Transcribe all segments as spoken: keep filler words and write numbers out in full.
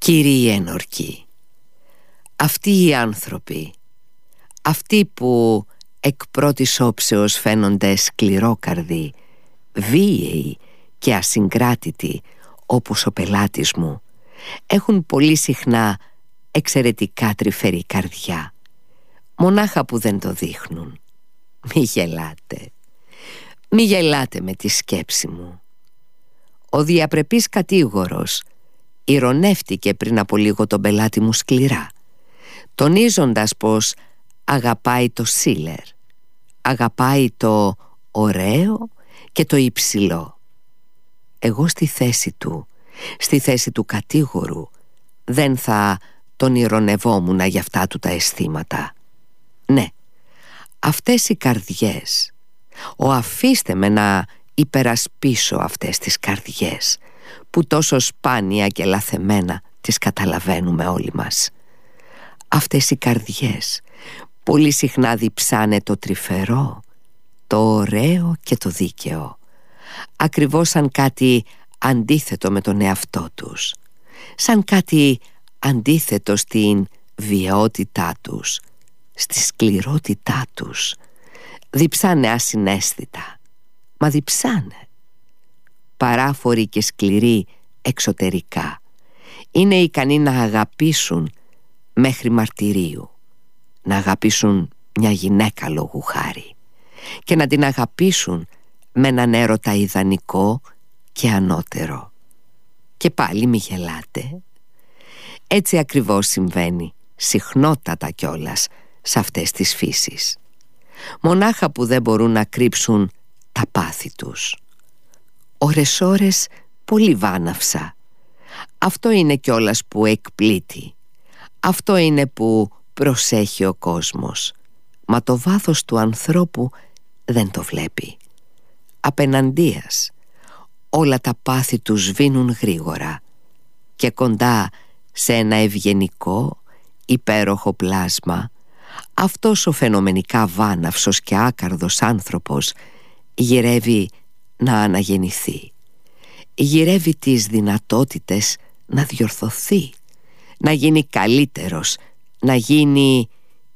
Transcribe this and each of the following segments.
Κύριοι ένορκοι, αυτοί οι άνθρωποι, αυτοί που εκ πρώτης όψεως φαίνονται σκληρόκαρδοι, βίαιοι και ασυγκράτητοι όπως ο πελάτης μου, έχουν πολύ συχνά εξαιρετικά τρυφερή καρδιά, μονάχα που δεν το δείχνουν. Μη γελάτε, μη γελάτε με τη σκέψη μου. Ο διαπρεπής κατήγορος ηρωνεύτηκε πριν από λίγο τον πελάτη μου σκληρά, τονίζοντας πως αγαπάει το Σίλερ, αγαπάει το ωραίο και το υψηλό. Εγώ στη θέση του, στη θέση του κατήγορου, δεν θα τον ηρωνευόμουν για αυτά του τα αισθήματα. Ναι, αυτές οι καρδιές, ο αφήστε με να υπερασπίσω αυτές τις καρδιές που τόσο σπάνια και λαθεμένα τις καταλαβαίνουμε όλοι μας. Αυτές οι καρδιές πολύ συχνά διψάνε το τρυφερό, το ωραίο και το δίκαιο, ακριβώς σαν κάτι αντίθετο με τον εαυτό τους, σαν κάτι αντίθετο στην βιαιότητά τους, στη σκληρότητά τους. Διψάνε ασυναίσθητα, μα διψάνε. Παράφοροι και σκληροί εξωτερικά, είναι ικανοί να αγαπήσουν μέχρι μαρτυρίου, να αγαπήσουν μια γυναίκα λόγου χάρη και να την αγαπήσουν με έναν έρωτα ιδανικό και ανώτερο. Και πάλι μη γελάτε. Έτσι ακριβώς συμβαίνει, συχνότατα κιόλας, σε αυτές τις φύσεις. Μονάχα που δεν μπορούν να κρύψουν τα πάθη τους. Ωρες ώρες πολύ βάναυσα. Αυτό είναι κιόλας που εκπλήττει. Αυτό είναι που προσέχει ο κόσμος. Μα το βάθος του ανθρώπου δεν το βλέπει. Απεναντίας, όλα τα πάθη του σβήνουν γρήγορα και κοντά σε ένα ευγενικό, υπέροχο πλάσμα, αυτός ο φαινομενικά βάναυσος και άκαρδος άνθρωπος γυρεύει να αναγεννηθεί. Γυρεύει τις δυνατότητες να διορθωθεί, να γίνει καλύτερος, να γίνει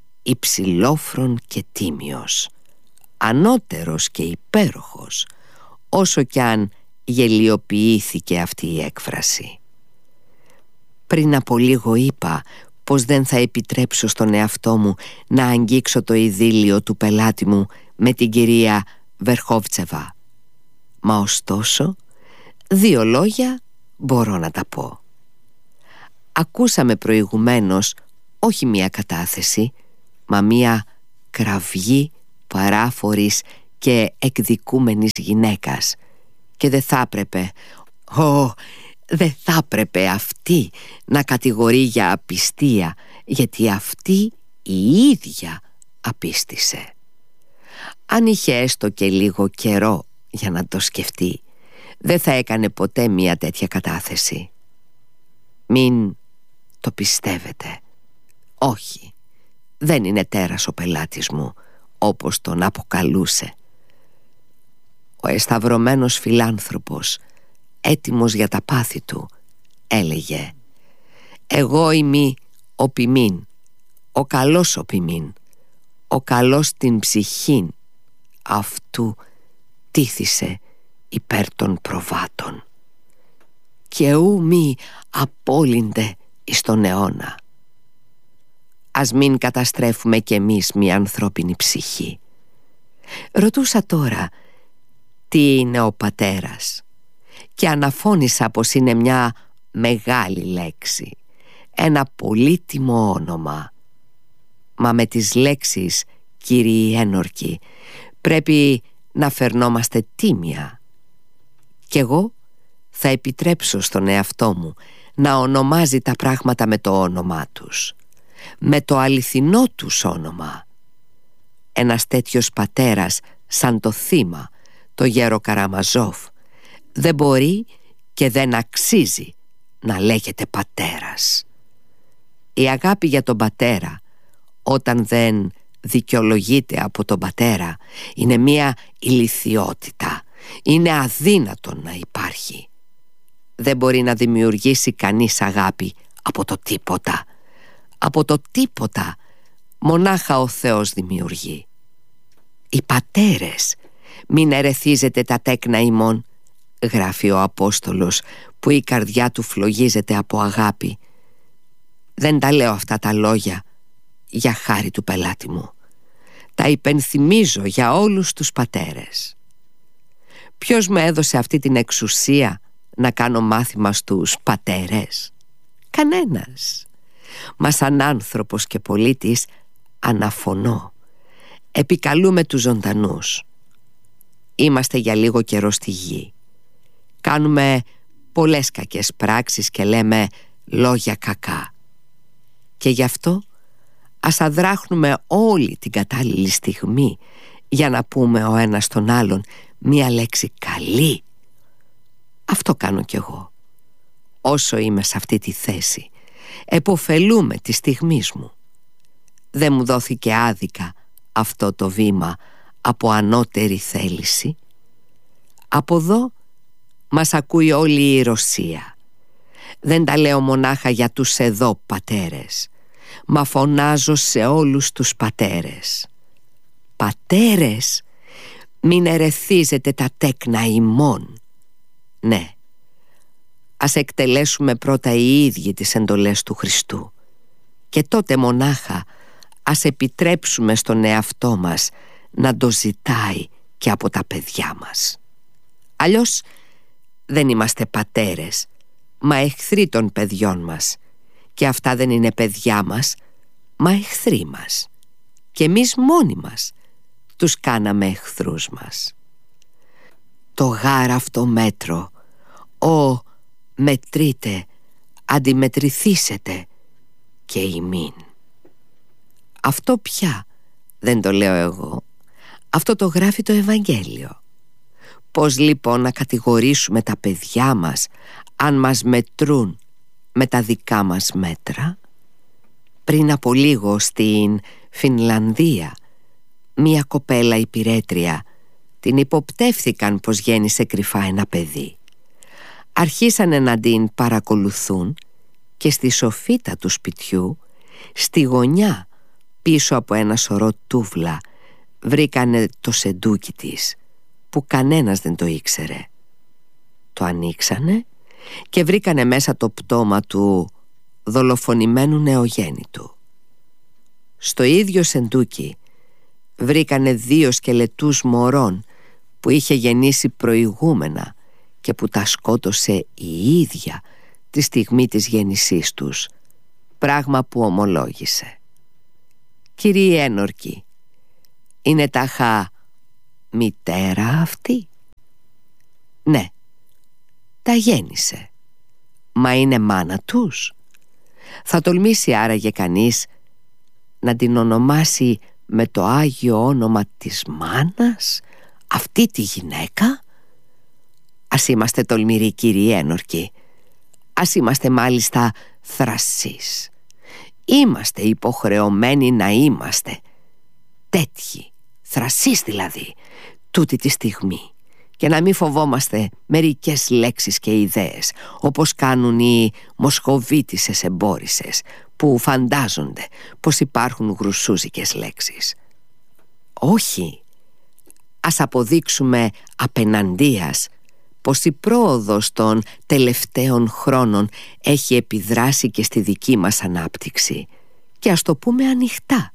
υψηλόφρον και τίμιος, ανώτερος και υπέροχος, όσο κι αν γελιοποιήθηκε αυτή η έκφραση. Πριν από λίγο είπα πως δεν θα επιτρέψω στον εαυτό μου να αγγίξω το ειδήλιο του πελάτη μου με την κυρία Βερχόβτσεβα. Μα ωστόσο, δύο λόγια μπορώ να τα πω. Ακούσαμε προηγουμένως όχι μία κατάθεση, μα μία κραυγή παράφορης και εκδικούμενης γυναίκας, και δεν θα έπρεπε, ω, δεν θα έπρεπε αυτή να κατηγορεί για απιστία, γιατί αυτή η ίδια απίστησε. Αν είχε έστω και λίγο καιρό για να το σκεφτεί, δεν θα έκανε ποτέ μία τέτοια κατάθεση. Μην το πιστεύετε. Όχι, δεν είναι τέρας ο πελάτης μου, όπως τον αποκαλούσε. Ο εσταυρωμένος φιλάνθρωπος, έτοιμος για τα πάθη του, έλεγε: «Εγώ είμαι ο ποιμήν, ο καλός ο ποιμήν, ο καλός την ψυχήν, αυτού τήθησε υπέρ των προβάτων, και ου μη απόλυνται εις τον αιώνα». Ας μην καταστρέφουμε κι εμείς μια ανθρώπινη ψυχή. Ρωτούσα τώρα τι είναι ο πατέρας και αναφώνησα πως είναι μια μεγάλη λέξη, ένα πολύτιμο όνομα. Μα με τις λέξεις, κύριοι ένορκοι, πρέπει να φερνόμαστε τίμια. Κι εγώ θα επιτρέψω στον εαυτό μου να ονομάζει τα πράγματα με το όνομά τους, με το αληθινό τους όνομα. Ένας τέτοιος πατέρας σαν το θύμα, το γέρο Καραμαζόφ, δεν μπορεί και δεν αξίζει να λέγεται πατέρας. Η αγάπη για τον πατέρα, όταν δεν δικαιολογείται από τον πατέρα, είναι μία ηλιθιότητα. Είναι αδύνατον να υπάρχει. Δεν μπορεί να δημιουργήσει κανείς αγάπη από το τίποτα. Από το τίποτα μονάχα ο Θεός δημιουργεί. Οι πατέρες, μην ερεθίζετε τα τέκνα ημών, γράφει ο Απόστολος, που η καρδιά του φλογίζεται από αγάπη. Δεν τα λέω αυτά τα λόγια για χάρη του πελάτη μου. Τα υπενθυμίζω για όλους τους πατέρες. Ποιος με έδωσε αυτή την εξουσία να κάνω μάθημα στους πατέρες? Κανένας. Μα σαν άνθρωπος και πολίτης αναφωνώ. Επικαλούμε τους ζωντανούς. Είμαστε για λίγο καιρό στη γη. Κάνουμε πολλές κακές πράξεις και λέμε λόγια κακά. Και γι' αυτό ας αδράχνουμε όλη την κατάλληλη στιγμή για να πούμε ο ένας τον άλλον μία λέξη καλή. Αυτό κάνω κι εγώ. Όσο είμαι σε αυτή τη θέση, επωφελούμε τη στιγμής μου. Δεν μου δόθηκε άδικα αυτό το βήμα από ανώτερη θέληση. Από εδώ μας ακούει όλη η Ρωσία. Δεν τα λέω μονάχα για τους εδώ πατέρες, μα φωνάζω σε όλους τους πατέρες. Πατέρες, μην ερεθίζετε τα τέκνα ημών. Ναι, ας εκτελέσουμε πρώτα οι ίδιοι τις εντολές του Χριστού, και τότε μονάχα ας επιτρέψουμε στον εαυτό μας να το ζητάει και από τα παιδιά μας. Αλλιώς δεν είμαστε πατέρες, μα εχθροί των παιδιών μας, και αυτά δεν είναι παιδιά μας, μα εχθροί μας, και εμείς μόνοι μας τους κάναμε εχθρούς μας. Το γάρ αυτό μέτρο, «Ω μετρείτε, αντιμετρηθήσετε και ημίν». Αυτό πια δεν το λέω εγώ, αυτό το γράφει το Ευαγγέλιο. Πώς λοιπόν να κατηγορήσουμε τα παιδιά μας αν μας μετρούν με τα δικά μας μέτρα? Πριν από λίγο στην Φινλανδία, μία κοπέλα υπηρέτρια την υποπτεύθηκαν πως γέννησε κρυφά ένα παιδί. Αρχίσανε να την παρακολουθούν και στη σοφίτα του σπιτιού, στη γωνιά πίσω από ένα σωρό τούβλα, βρήκανε το σεντούκι της, που κανένας δεν το ήξερε. Το ανοίξανε και βρήκανε μέσα το πτώμα του δολοφονημένου νεογέννητου. Στο ίδιο σεντούκι βρήκανε δύο σκελετούς μωρών που είχε γεννήσει προηγούμενα και που τα σκότωσε η ίδια τη στιγμή της γέννησής τους, πράγμα που ομολόγησε. «Κύριε ένορκη, είναι τάχα μητέρα αυτή?» «Ναι, τα γέννησε. Μα είναι μάνα τους?» Θα τολμήσει άραγε κανείς να την ονομάσει με το άγιο όνομα της μάνας αυτή τη γυναίκα? Ας είμαστε τολμηροί, κύριοι ένορκοι. Ας είμαστε μάλιστα θρασείς. Είμαστε υποχρεωμένοι να είμαστε τέτοιοι, θρασείς δηλαδή, τούτη τη στιγμή, και να μην φοβόμαστε μερικές λέξεις και ιδέες, όπως κάνουν οι μοσχοβίτισσες εμπόρισσες που φαντάζονται πως υπάρχουν γρουσούζικες λέξεις. Όχι, ας αποδείξουμε απεναντίας πως η πρόοδος των τελευταίων χρόνων έχει επιδράσει και στη δική μας ανάπτυξη, και ας το πούμε ανοιχτά.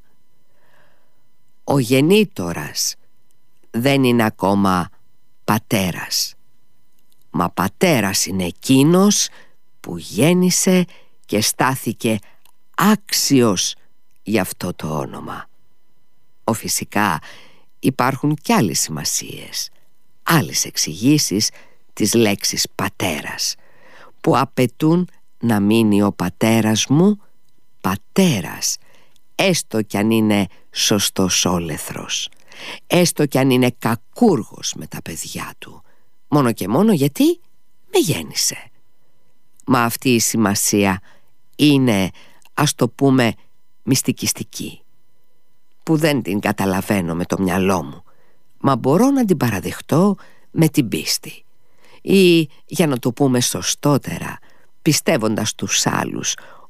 Ο γεννήτορας δεν είναι ακόμα πατέρας, μα πατέρας είναι εκείνος που γέννησε και στάθηκε άξιος για αυτό το όνομα. Ο φυσικά υπάρχουν κι άλλες σημασίες, άλλες εξηγήσεις της λέξης πατέρας, που απαιτούν να μείνει ο πατέρας μου πατέρας, έστω κι αν είναι σωστός όλεθρος, έστω κι αν είναι κακούργος με τα παιδιά του, μόνο και μόνο γιατί με γέννησε. Μα αυτή η σημασία είναι, ας το πούμε, μυστικιστική, που δεν την καταλαβαίνω με το μυαλό μου, μα μπορώ να την παραδεχτώ με την πίστη, ή για να το πούμε σωστότερα, πιστεύοντας τους άλλους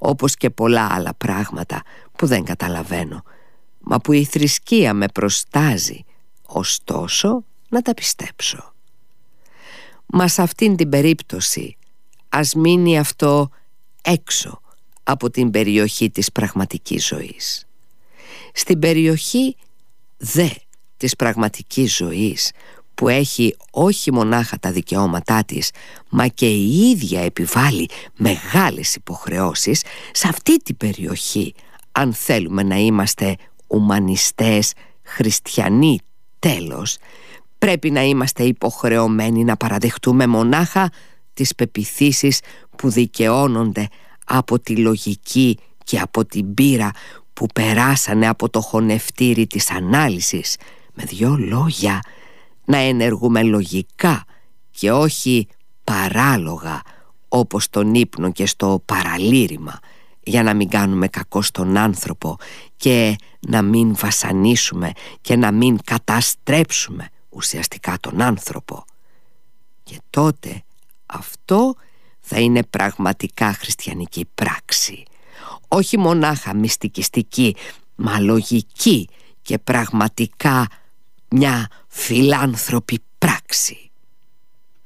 όπως και πολλά άλλα πράγματα που δεν καταλαβαίνω, μα που η θρησκεία με προστάζει, ωστόσο να τα πιστέψω. Μα σε αυτήν την περίπτωση ας μείνει αυτό έξω από την περιοχή της πραγματικής ζωής. Στην περιοχή δε της πραγματικής ζωής, που έχει όχι μονάχα τα δικαιώματά της, μα και η ίδια επιβάλλει μεγάλες υποχρεώσεις, σε αυτή την περιοχή, αν θέλουμε να είμαστε ουμανιστές, χριστιανοί τέλος, πρέπει να είμαστε υποχρεωμένοι να παραδεχτούμε μονάχα τις πεποιθήσεις που δικαιώνονται από τη λογική και από την πείρα που περάσανε από το χωνευτήρι της ανάλυσης. Με δυο λόγια, να ενεργούμε λογικά και όχι παράλογα, όπως στον ύπνο και στο παραλήρημα, για να μην κάνουμε κακό στον άνθρωπο και να μην βασανίσουμε και να μην καταστρέψουμε ουσιαστικά τον άνθρωπο. Και τότε αυτό θα είναι πραγματικά χριστιανική πράξη, όχι μονάχα μυστικιστική, μα λογική και πραγματικά μια φιλάνθρωπη πράξη.